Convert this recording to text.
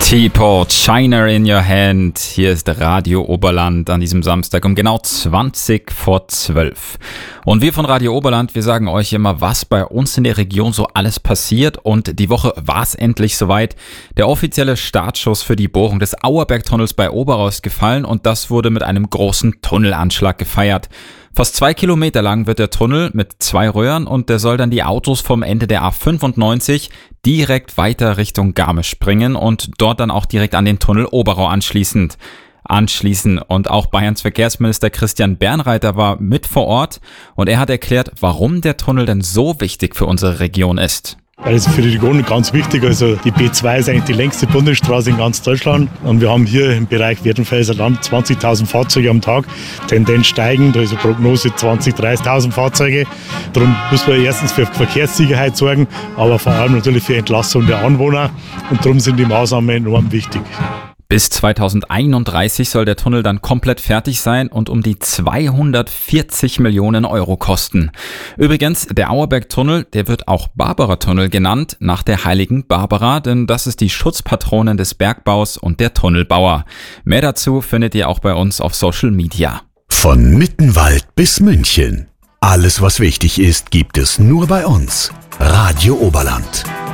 Teapot, Shiner in your hand. Hier ist Radio Oberland an diesem Samstag um genau 20 vor 12. Und wir von Radio Oberland, wir sagen euch immer, was bei uns in der Region so alles passiert. Und die Woche war es endlich soweit. Der offizielle Startschuss für die Bohrung des Auerbergtunnels bei Oberau ist gefallen und das wurde mit einem großen Tunnelanschlag gefeiert. Fast 2 Kilometer lang wird der Tunnel mit 2 Röhren und der soll dann die Autos vom Ende der A95 direkt weiter Richtung Garmisch bringen und dort dann auch direkt an den Tunnel Oberau anschließen. Und auch Bayerns Verkehrsminister Christian Bernreiter war mit vor Ort und er hat erklärt, warum der Tunnel denn so wichtig für unsere Region ist. Weil es für die Region ganz wichtig ist. Also die B2 ist eigentlich die längste Bundesstraße in ganz Deutschland. Und wir haben hier im Bereich Werdenfelser Land 20.000 Fahrzeuge am Tag. Tendenz steigend, also Prognose 20.000, 30.000 Fahrzeuge. Darum muss man erstens für Verkehrssicherheit sorgen, aber vor allem natürlich für Entlastung der Anwohner. Und darum sind die Maßnahmen enorm wichtig. Bis 2031 soll der Tunnel dann komplett fertig sein und um die 240 Millionen Euro kosten. Übrigens, der Auerbergtunnel, der wird auch Barbara-Tunnel genannt, nach der heiligen Barbara, denn das ist die Schutzpatronin des Bergbaus und der Tunnelbauer. Mehr dazu findet ihr auch bei uns auf Social Media. Von Mittenwald bis München. Alles, was wichtig ist, gibt es nur bei uns. Radio Oberland.